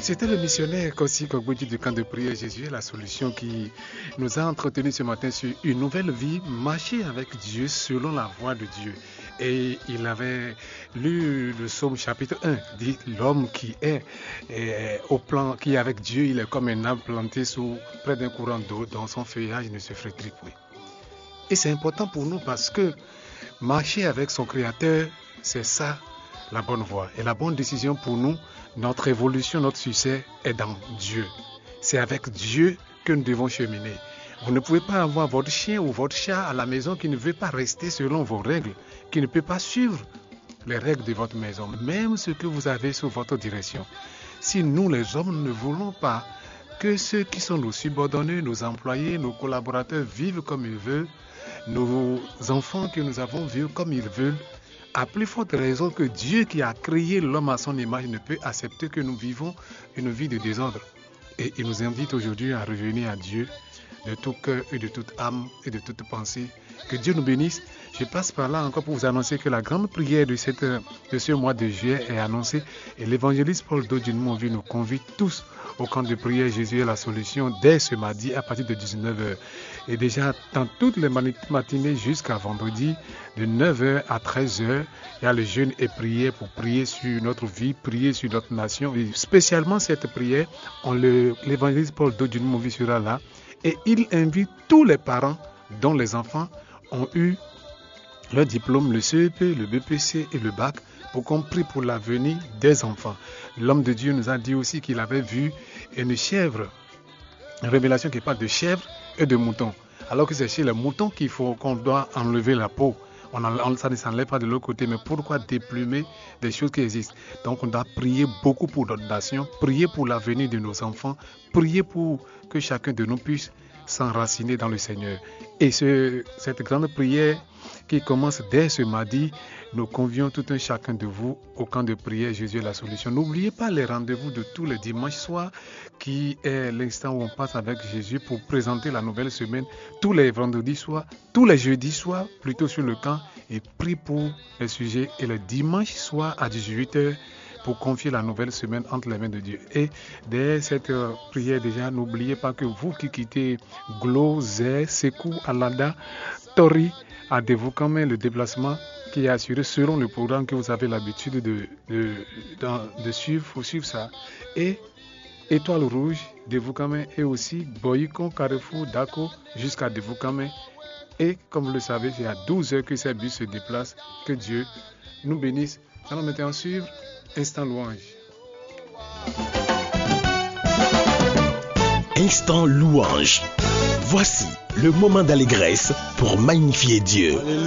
C'était le missionnaire Kossi Kogboudji du camp de prière Jésus, la solution qui nous a entretenus ce matin sur une nouvelle vie, marcher avec Dieu selon la voie de Dieu. Et il avait lu le psaume chapitre 1, dit l'homme qui est au plan, qui est avec Dieu, il est comme un arbre planté près d'un courant d'eau, dont son feuillage ne se flétrit point. Et c'est important pour nous parce que marcher avec son Créateur, c'est ça la bonne voie. Et la bonne décision pour nous, notre évolution, notre succès est dans Dieu. C'est avec Dieu que nous devons cheminer. Vous ne pouvez pas avoir votre chien ou votre chat à la maison qui ne veut pas rester selon vos règles, qui ne peut pas suivre les règles de votre maison, même ce que vous avez sous votre direction. Si nous, les hommes, ne voulons pas que ceux qui sont nos subordonnés, nos employés, nos collaborateurs vivent comme ils veulent, nos enfants que nous avons vivent comme ils veulent, à plus forte raison que Dieu qui a créé l'homme à son image ne peut accepter que nous vivons une vie de désordre. Et il nous invite aujourd'hui à revenir à Dieu de tout cœur et de toute âme et de toute pensée. Que Dieu nous bénisse. Je passe par là encore pour vous annoncer que la grande prière de ce mois de juillet est annoncée. Et l'évangéliste Paul Dodjinmovie nous convie tous au camp de prière Jésus est la solution dès ce mardi à partir de 19h. Et déjà dans toutes les matinées jusqu'à vendredi, de 9h à 13h, il y a le jeûne et prière pour prier sur notre vie, prier sur notre nation. Et spécialement cette prière, l'évangéliste Paul Dodjinmovie sera là. Et il invite tous les parents dont les enfants ont eu leur diplôme, le CEP, le BPC et le bac, pour qu'on prie pour l'avenir des enfants. L'homme de Dieu nous a dit aussi qu'il avait vu une chèvre, une révélation qui parle de chèvre et de mouton. Alors que c'est chez les moutons qu'on doit enlever la peau. Ça ne s'enlève pas de l'autre côté, mais pourquoi déplumer des choses qui existent? Donc on doit prier beaucoup pour notre nation, prier pour l'avenir de nos enfants, prier pour que chacun de nous puisse s'enraciner dans le Seigneur. Et cette grande prière qui commence dès ce mardi, nous convions tout un chacun de vous au camp de prière Jésus est la solution. N'oubliez pas les rendez-vous de tous les dimanches soirs qui est l'instant où on passe avec Jésus pour présenter la nouvelle semaine, tous les vendredis soirs, tous les jeudis soirs, plutôt sur le camp, et prie pour les sujets, et le dimanche soir à 18h pour confier la nouvelle semaine entre les mains de Dieu. Et dès cette prière déjà, n'oubliez pas que vous qui quittez Glo, Zé, Sekou, Alada, Tori, à Devoukamé, le déplacement qui est assuré selon le programme que vous avez l'habitude de suivre, il faut suivre ça. Et Étoile Rouge, Devoukamé, et aussi Boyikon, Carrefour, Dako, jusqu'à Devoukamé. Et comme vous le savez, c'est à 12h que ces bus se déplacent. Que Dieu nous bénisse. Allons maintenant suivre Instant Louange. Instant Louange. Voici le moment d'allégresse pour magnifier Dieu.